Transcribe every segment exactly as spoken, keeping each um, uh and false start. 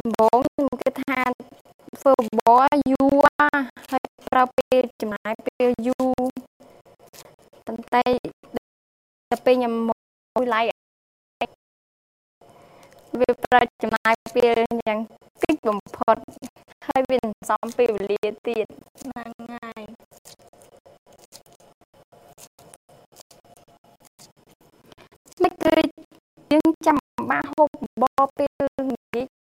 បងគេថាធ្វើបបរយូរហើយប្រើពេលចំណាយពេលយូរប៉ុន្តែតែពេលខ្ញុំមកឡៃវាប្រើចំណាយពេលយ៉ាងតិចបំផុតហើយវាសន្សំពេលវេលាទៀតហ្នឹងហើយមិនគឺយើងចាំបាក់ហូបបបរពេលល្ងាច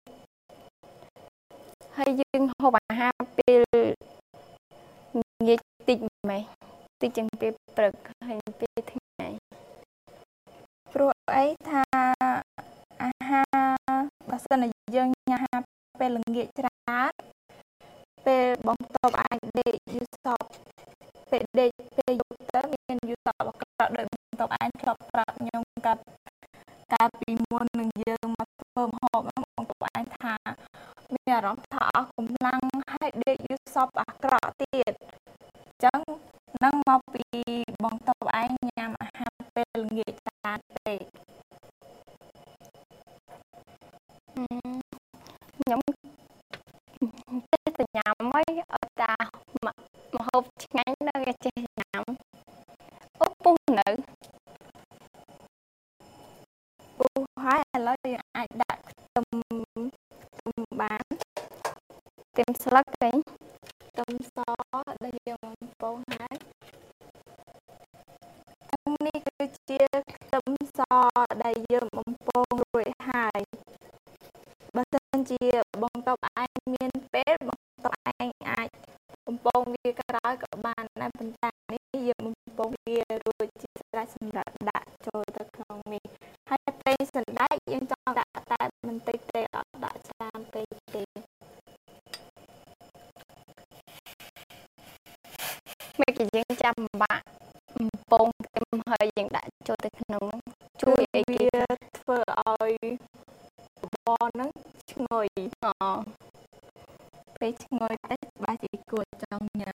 ហើយយើងហូបអាហារពេលងាយតិចម៉េះតិចជាងពេលព្រឹកហើយពេលថ្ងៃព្រោះអីថាអាហារបើសិនជាយើងញ៉ាំអាហារពេលល្ងាចច្រើនពេលបន្ទាប់អាចដេកយូរសពពេលដេកពេលយប់ទៅមានយូរសពអាក្រក់ដោយបន្ទាប់អាចធ្លាប់ប្រាប់ខ្ញុំកាត់កាលពីមុននឹងយើងមកធ្វើម្ហូបហ្នឹងបន្ទាប់អាចថាមានអារម្មណ៍ថាអស់កម្លាំងហើយដេកយូរសពអាក្រក់ទៀតអញ្ចឹងនឹងមកពីបងតបឯងញ៉ាំអាហារពេលល្ងាចច្រើនពេកខ្ញុំចេះតែញ៉ាំហើយអត់តាមកហូបឆ្ងាញ់នៅចេះញ៉ាំអូពុះនៅពុះហើយឥឡូវយើងអាចដាក់ខ្ទឹមខ្ទឹមបានខ្ទឹមស្លឹកទេខ្ទឹមសដែលយើងបំពងហើយនេះគឺជាខ្ទឹមសដែលយើងបំពងរួចហើយបើសិនជាបងតបឯងមានពេលបងតបឯងអាចបំពងវាក្រោយក៏បានដែរប៉ុន្តែនេះយើងបំពងវារួចជាស្រេចសម្រាប់ដាក់ចូលទៅក្នុងនេះហើយពេលសណ្តែកយើងចង់ដាក់តែបន្តិចទេអត់ដាក់ច្រើនពេកទេមិនគេយើងចាំបាក់បំពងខ្ទឹមហើយយើងដាក់ចូលទៅក្នុងជួយអីវាធ្វើឲ្យបបរហ្នឹងឈ្ងុយអូពេលឈ្ងុយតែច្បាស់ជាគួរចង់ញ៉ាំ